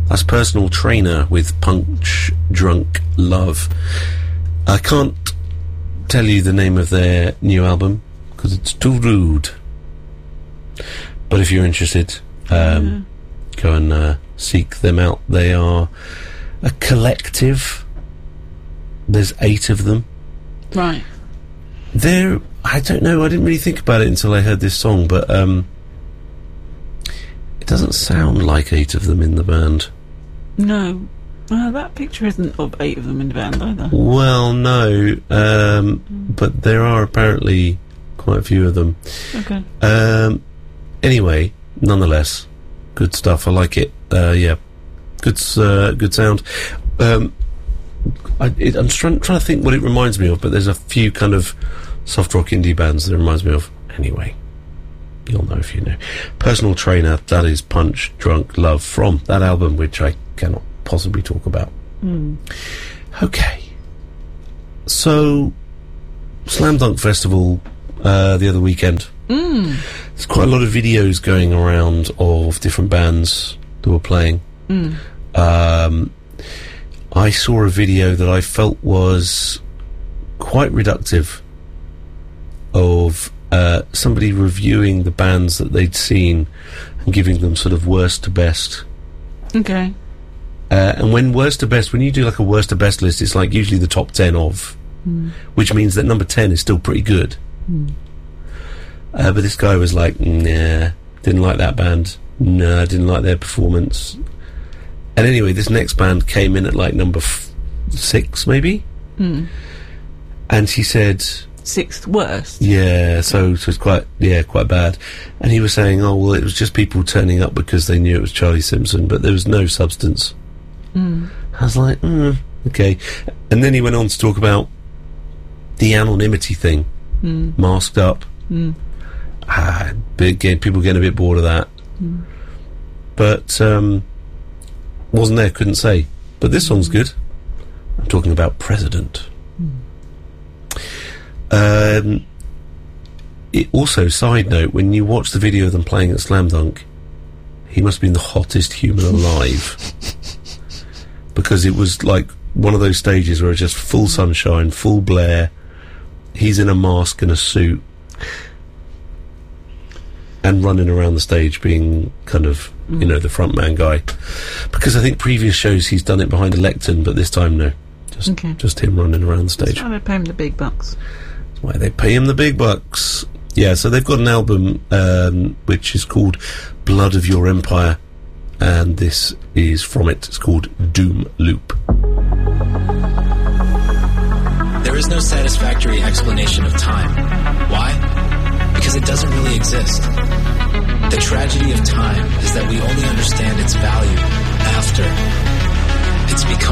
That's Personal Trainer with Punch Drunk Love. I can't tell you the name of their new album because it's too rude. But if you're interested, go and seek them out. They are a collective. There's 8 of them. Right. I don't know, I didn't really think about it until I heard this song, but it doesn't sound like 8 of them in the band. No. That picture isn't of 8 of them in the band either. Well, no, but there are apparently quite a few of them. Okay. Anyway, nonetheless, good stuff. I like it. Yeah, good sound. I'm trying to think what it reminds me of, but there's a few kind of soft rock indie bands that it reminds me of. Anyway, you'll know if you know. Personal Trainer, that is Punch Drunk Love from that album, which I cannot possibly talk about. Okay, so Slam Dunk Festival the other weekend. There's quite a lot of videos going around of different bands that were playing. I saw a video that I felt was quite reductive of somebody reviewing the bands that they'd seen and giving them sort of worst to best. Okay. And when worst to best, when you do like a worst to best list, it's like usually the top 10 of, which means that number 10 is still pretty good. But this guy was like, nah, didn't like that band. Nah, didn't like their performance. And anyway, this next band came in at like number 6, maybe. And he said 6th worst. Yeah, so it's quite bad. And he was saying, oh well, it was just people turning up because they knew it was Charlie Simpson, but there was no substance. I was like, okay. And then he went on to talk about the anonymity thing, masked up. People getting a bit bored of that. But wasn't there, couldn't say. But this song's good. I'm talking about President. It also, side note, when you watch the video of them playing at Slam Dunk, he must have been the hottest human alive. Because it was like one of those stages where it's just full sunshine, full glare. He's in a mask and a suit and running around the stage being kind of, you know, the front man guy. Because I think previous shows he's done it behind a lectern, but this time no. Just him running around the stage. That's why they pay him the big bucks. That's why they pay him the big bucks. Yeah, so they've got an album which is called Blood of Your Empire, and this is from it. It's called Doom Loop. There is no satisfactory explanation of time. Why? Because it doesn't really exist. The tragedy of time is that we only understand its value after it's become